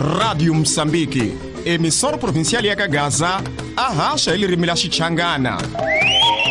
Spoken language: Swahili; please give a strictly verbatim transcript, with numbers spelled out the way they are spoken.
Rádio Moçambique, emissora provincial ya Cagaza, a racha ele rimila Xichangana.